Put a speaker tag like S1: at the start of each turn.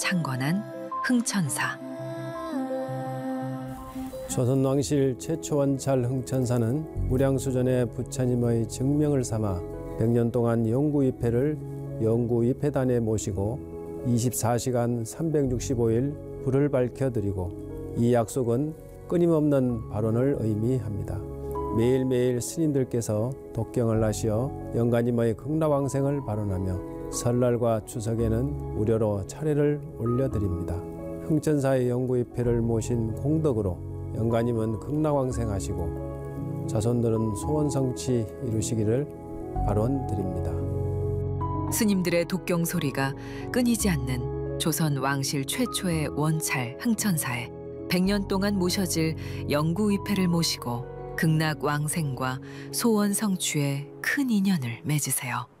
S1: 창건한 흥천사.
S2: 조선왕실 최초 원찰 흥천사는 무량수전의 부처님의 증명을 삼아 100년 동안 영구위패를 영구위패단에 모시고 24시간 365일 불을 밝혀드리고, 이 약속은 끊임없는 발언을 의미합니다. 매일매일 스님들께서 독경을 하시어 영가님의 극락왕생을 발언하며 설날과 추석에는 무료로 차례를 올려드립니다. 흥천사의 영구위패를 모신 공덕으로 영가님은 극락왕생하시고 자손들은 소원성취 이루시기를 발언드립니다.
S1: 스님들의 독경 소리가 끊이지 않는 조선 왕실 최초의 원찰 흥천사에 100년 동안 모셔질 영구위패를 모시고 극락왕생과 소원 성취에 큰 인연을 맺으세요.